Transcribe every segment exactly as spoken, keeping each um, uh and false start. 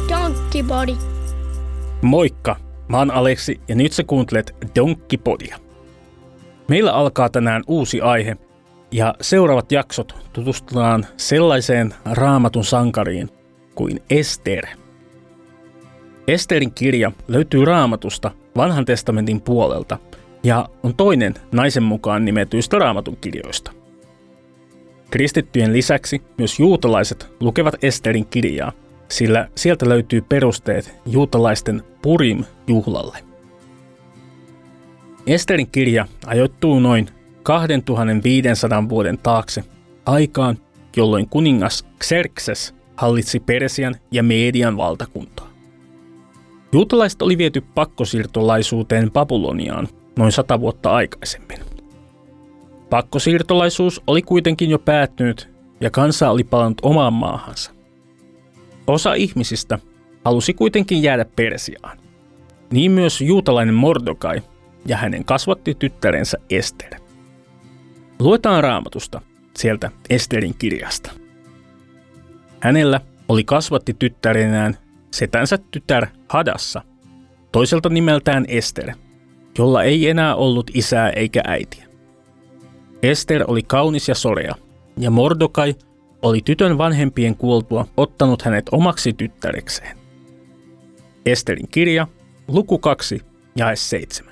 Donkkipodi. Moikka, mä oon Aleksi ja nyt sä kuuntelet Donkkipodia. Meillä alkaa tänään uusi aihe ja seuraavat jaksot tutustutaan sellaiseen raamatun sankariin kuin Ester. Esterin kirja löytyy Raamatusta Vanhan testamentin puolelta ja on toinen naisen mukaan nimetyistä raamatun kirjoista. Kristittyjen lisäksi myös juutalaiset lukevat Esterin kirjaa, sillä sieltä löytyy perusteet juutalaisten Purim-juhlalle. Esterin kirja ajoittuu noin kaksituhattaviisisataa vuoden taakse aikaan, jolloin kuningas Xerxes hallitsi Persian ja Median valtakuntaa. Juutalaiset oli viety pakkosiirtolaisuuteen Babyloniaan noin sata vuotta aikaisemmin. Pakkosiirtolaisuus oli kuitenkin jo päättynyt ja kansa oli palannut omaan maahansa. Osa ihmisistä halusi kuitenkin jäädä Persiaan. Niin myös juutalainen Mordekai ja hänen kasvatti tyttärensä Ester. Luetaan Raamatusta sieltä Esterin kirjasta. Hänellä oli kasvatti tyttärenään setänsä tytär Hadassa, toiselta nimeltään Ester, jolla ei enää ollut isää eikä äitiä. Ester oli kaunis ja sorea, ja Mordekai oli tytön vanhempien kuoltua ottanut hänet omaksi tyttärekseen. Esterin kirja, luku kaksi, jae seitsemän.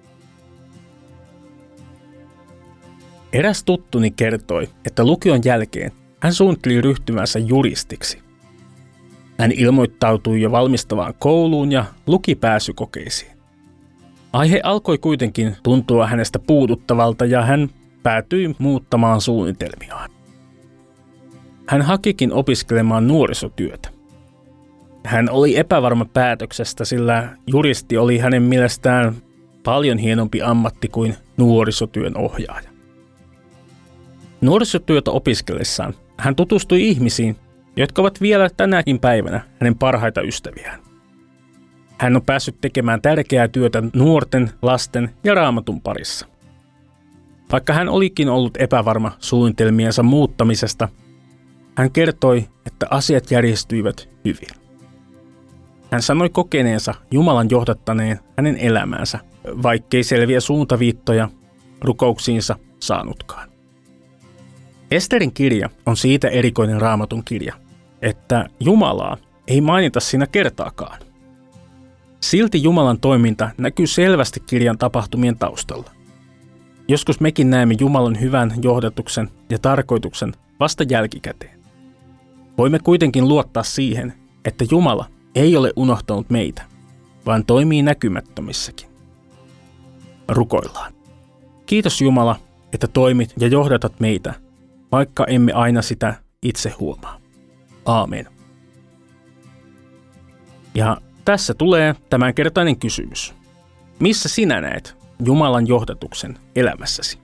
Eräs tuttuni kertoi, että lukion jälkeen hän suunnitteli ryhtymänsä juristiksi. Hän ilmoittautui jo valmistavaan kouluun ja luki pääsykokeisiin. Aihe alkoi kuitenkin tuntua hänestä puuduttavalta ja hän päätyi muuttamaan suunnitelmiaan. Hän hakikin opiskelemaan nuorisotyötä. Hän oli epävarma päätöksestä, sillä juristi oli hänen mielestään paljon hienompi ammatti kuin nuorisotyön ohjaaja. Nuorisotyötä opiskellessaan hän tutustui ihmisiin, jotka ovat vielä tänäkin päivänä hänen parhaita ystäviään. Hän on päässyt tekemään tärkeää työtä nuorten, lasten ja raamatun parissa. Vaikka hän olikin ollut epävarma suunnitelmiensa muuttamisesta, hän kertoi, että asiat järjestyivät hyvin. Hän sanoi kokeneensa Jumalan johdattaneen hänen elämäänsä, vaikkei selviä suuntaviittoja rukouksiinsa saanutkaan. Esterin kirja on siitä erikoinen raamatun kirja, että Jumalaa ei mainita siinä kertaakaan. Silti Jumalan toiminta näkyy selvästi kirjan tapahtumien taustalla. Joskus mekin näemme Jumalan hyvän johdatuksen ja tarkoituksen vasta jälkikäteen. Voimme kuitenkin luottaa siihen, että Jumala ei ole unohtanut meitä, vaan toimii näkymättömissäkin. Rukoillaan. Kiitos Jumala, että toimit ja johdatat meitä, vaikka emme aina sitä itse huomaa. Aamen. Ja tässä tulee tämänkertainen kysymys. Missä sinä näet Jumalan johdatuksen elämässäsi?